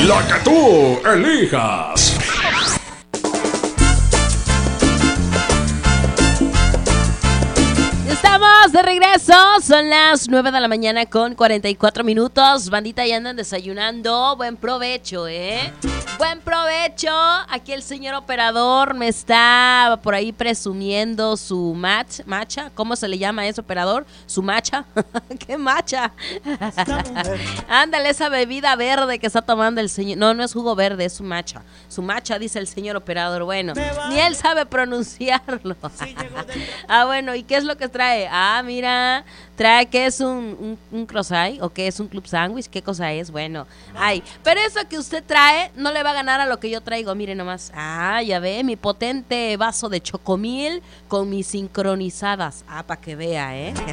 La que tú elijas. Estamos de regreso, son las 9 de la mañana con 44 minutos. Bandita, ya andan desayunando. Buen provecho, buen provecho. Aquí el señor operador me está por ahí presumiendo su matcha. ¿Cómo se le llama eso, operador? ¿Su matcha? ¿Qué matcha? Ándale, esa bebida verde que está tomando el señor. No, no es jugo verde, es su matcha. Su matcha, dice el señor operador. Bueno, ni él sabe pronunciarlo. Bueno, ¿y qué es lo que trae? Mira, trae que es un croissant o que es un club sandwich, ¿qué cosa es? Bueno, pero eso que usted trae no le va a ganar a lo que yo traigo, mire nomás. Ya ve, mi potente vaso de chocomil con mis sincronizadas. Para que vea,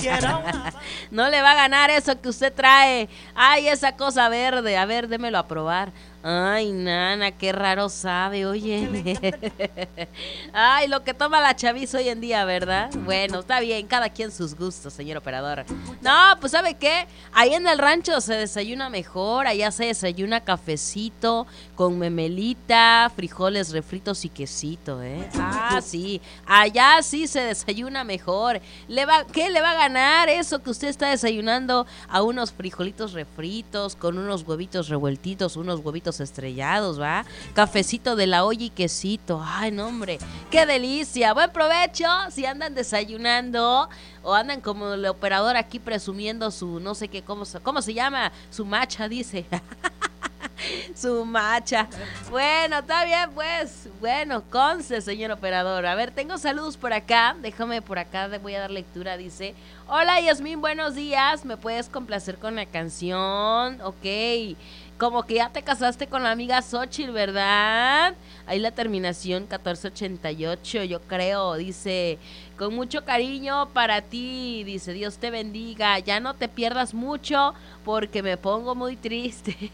No le va a ganar eso que usted trae. Esa cosa verde, a ver, démelo a probar. Nana, qué raro sabe, oye. Lo que toma la chaviza hoy en día, ¿verdad? Bueno, está bien, cada quien sus gustos, señor operador. No, pues ¿sabe qué? Ahí en el rancho se desayuna mejor, allá se desayuna cafecito con memelita, frijoles refritos y quesito, sí, allá sí se desayuna mejor. ¿Qué le va a ganar eso que usted está desayunando a unos frijolitos refritos con unos huevitos revueltitos, unos huevitos estrellados, ¿va? Cafecito de la olla y quesito. No, hombre, qué delicia. Buen provecho si andan desayunando o andan como el operador aquí presumiendo su no sé qué, ¿cómo se llama? Su matcha, dice. Su matcha. Bueno, está bien, pues. Bueno, conste, señor operador. A ver, tengo saludos por acá. Déjame por acá, voy a dar lectura. Dice: hola, Yasmín, buenos días. ¿Me puedes complacer con la canción? Ok. Como que ya te casaste con la amiga Xochitl, ¿verdad? Ahí la terminación 1488, yo creo. Dice: con mucho cariño para ti. Dice: Dios te bendiga. Ya no te pierdas mucho porque me pongo muy triste.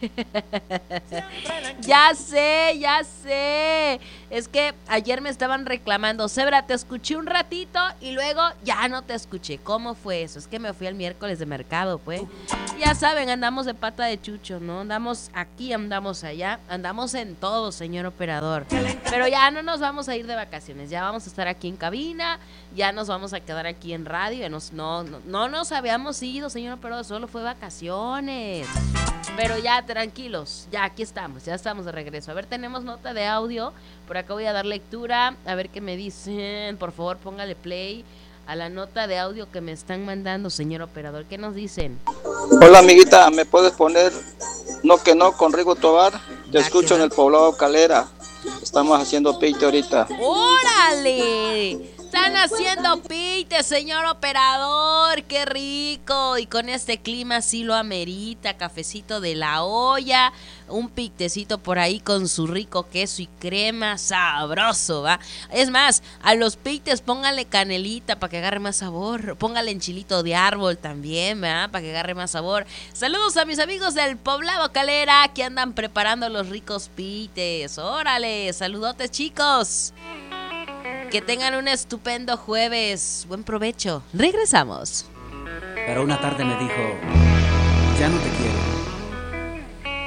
Ya sé. Es que ayer me estaban reclamando: Zebra, te escuché un ratito y luego ya no te escuché. ¿Cómo fue eso? Es que me fui el miércoles de mercado, pues. Ya saben, andamos de pata de chucho, ¿no? Andamos aquí, andamos allá, andamos en todo, señor operador. Pero ya no nos vamos a ir de vacaciones, ya vamos a estar aquí en cabina, ya nos vamos a quedar aquí en radio. No nos habíamos ido, señor operador, solo fue vacaciones. Pero ya, tranquilos, ya aquí estamos, ya estamos de regreso. A ver, tenemos nota de audio, por acá voy a dar lectura, a ver qué me dicen. Por favor, póngale play a la nota de audio que me están mandando, señor operador. ¿Qué nos dicen? Hola, amiguita, ¿me puedes poner No que no con Rigo Tobar? Te escucho en el poblado Calera. Estamos haciendo pite ahorita. ¡Órale! Están haciendo pite, señor operador, qué rico. Y con este clima sí lo amerita. Cafecito de la olla, un pitecito por ahí con su rico queso y crema, sabroso, ¿va? Es más, a los pites póngale canelita para que agarre más sabor. Póngale enchilito de árbol también, ¿va? Para que agarre más sabor. Saludos a mis amigos del poblado Calera que andan preparando los ricos pites. Órale, saludotes, chicos. Que tengan un estupendo jueves. Buen provecho. Regresamos. Pero una tarde me dijo: ya no te quiero.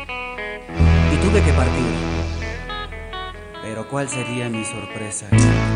Y tuve que partir. Pero ¿cuál sería mi sorpresa?